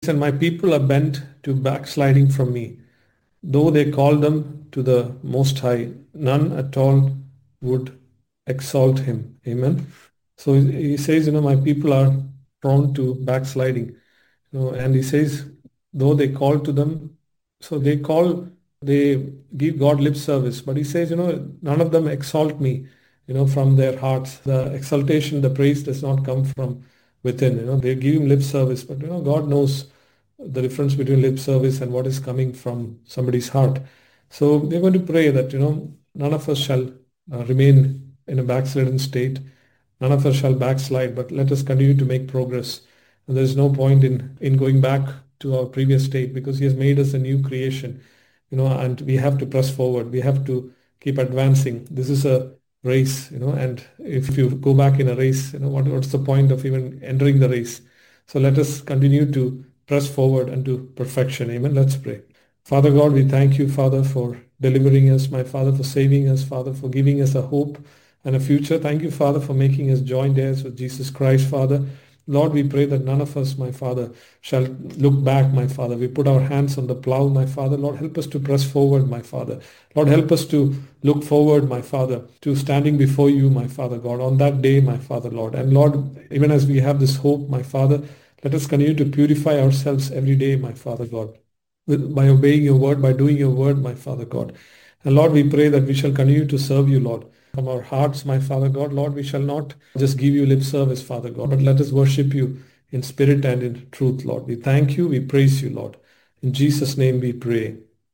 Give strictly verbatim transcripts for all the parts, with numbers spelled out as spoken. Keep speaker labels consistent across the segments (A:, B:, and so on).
A: said, my people are bent to backsliding from me. Though they call them to the Most High, none at all would exalt him. Amen. So he he says, you know, my people are prone to backsliding. You know, and he says, though they call to them, so they call, they give God lip service. But he says, you know, none of them exalt me, you know, from their hearts. The exaltation, the praise does not come from within. You know, they give him lip service, but you know, God knows the difference between lip service and what is coming from somebody's heart. So we're going to pray that, you know, none of us shall uh, remain in a backslidden state. None of us shall backslide, but let us continue to make progress. And there's no point in, in going back to our previous state because he has made us a new creation, you know, and we have to press forward. We have to keep advancing. This is a race, you know, and if you go back in a race, you know, what, what's the point of even entering the race? So let us continue to press forward unto perfection. Amen. Let's pray. Father God, we thank you, Father, for delivering us, my Father, for saving us, Father, for giving us a hope and a future. Thank you, Father, for making us joint heirs with Jesus Christ, Father. Lord, we pray that none of us, my Father, shall look back, my Father. We put our hands on the plow, my Father. Lord, help us to press forward, my Father. Lord, help us to look forward, my Father, to standing before you, my Father God, on that day, my Father, Lord. And Lord, even as we have this hope, my Father, let us continue to purify ourselves every day, my Father God, with, by obeying your word, by doing your word, my Father God. And Lord, we pray that we shall continue to serve you, Lord, from our hearts, my Father God. Lord, we shall not just give you lip service, Father God, but let us worship you in spirit and in truth, Lord. We thank you, we praise you, Lord. In Jesus' name we pray.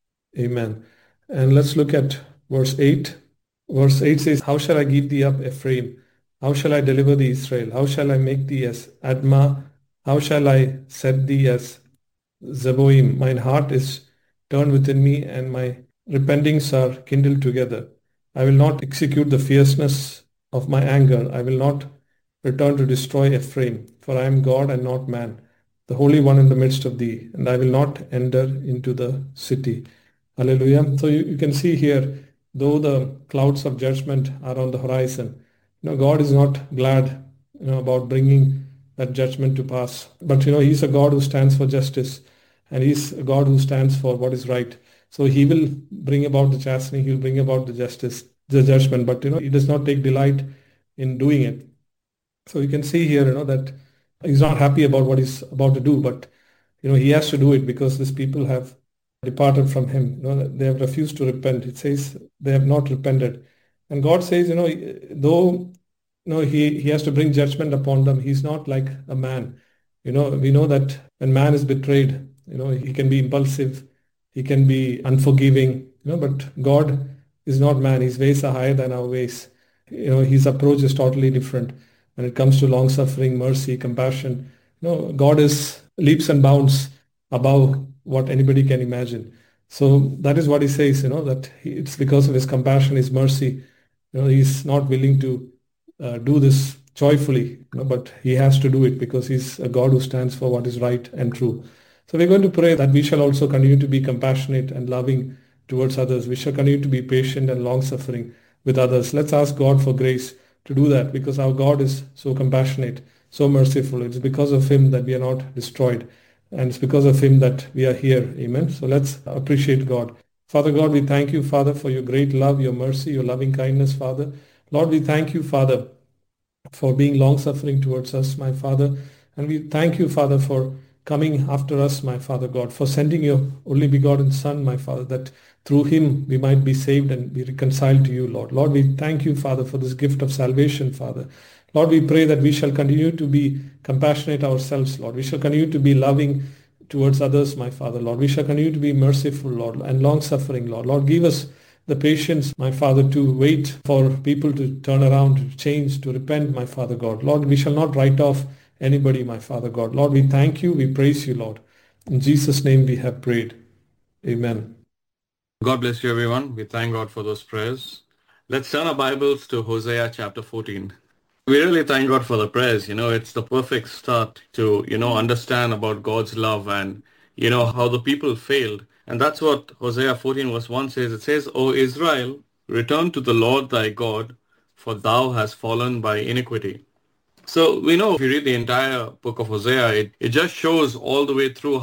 A: Amen. And let's look at verse eight. Verse eight says, how shall I give thee up, Ephraim? How shall I deliver thee, Israel? How shall I make thee as Admah? How shall I set thee as Zeboim? Mine heart is turned within me, and my repentings are kindled together. I will not execute the fierceness of my anger. I will not return to destroy Ephraim, for I am God and not man, the Holy One in the midst of thee, and I will not enter into the city. Hallelujah. So you, you can see here, though the clouds of judgment are on the horizon, you know, God is not glad, you know, about bringing that judgment to pass. But you know, he's a God who stands for justice, and he's a God who stands for what is right. So he will bring about the chastening, he will bring about the justice, the judgment, but you know, he does not take delight in doing it. So you can see here, you know, that he's not happy about what he's about to do, but you know, he has to do it because these people have departed from him. You know, they have refused to repent. It says they have not repented. And God says, you know, though you know, he, he has to bring judgment upon them, he's not like a man. You know, we know that when man is betrayed, you know, he can be impulsive, he can be unforgiving, you know, but God is not man. His ways are higher than our ways. You know, his approach is totally different. When it comes to long suffering, mercy, compassion, you know, God is leaps and bounds above what anybody can imagine. So that is what he says, you know, that he, it's because of his compassion, his mercy, you know, he's not willing to uh, do this joyfully, you know, but he has to do it because he's a God who stands for what is right and true. So we're going to pray that we shall also continue to be compassionate and loving towards others. We shall continue to be patient and long-suffering with others. Let's ask God for grace to do that because our God is so compassionate, so merciful. It's because of him that we are not destroyed. And it's because of him that we are here. Amen. So let's appreciate God. Father God, we thank you, Father, for your great love, your mercy, your loving kindness, Father. Lord, we thank you, Father, for being long-suffering towards us, my Father. And we thank you, Father, for coming after us, my Father God, for sending your only begotten Son, my Father, that through him we might be saved and be reconciled to you, Lord. Lord, we thank you, Father, for this gift of salvation, Father. Lord, we pray that we shall continue to be compassionate ourselves, Lord. We shall continue to be loving towards others, my Father, Lord. We shall continue to be merciful, Lord, and long-suffering, Lord. Lord, give us the patience, my Father, to wait for people to turn around, to change, to repent, my Father God. Lord, we shall not write off anybody, my Father God. Lord, we thank you, we praise you, Lord. In Jesus' name we have prayed. Amen.
B: God bless you, everyone. We thank God for those prayers. Let's turn our Bibles to Hosea chapter fourteen. We really thank God for the prayers. You know, it's the perfect start to, you know, understand about God's love and, you know, how the people failed. And that's what Hosea fourteen verse one says. It says, O Israel, return to the Lord thy God, for thou hast fallen by iniquity. So we know if you read the entire book of Hosea, it, it just shows all the way through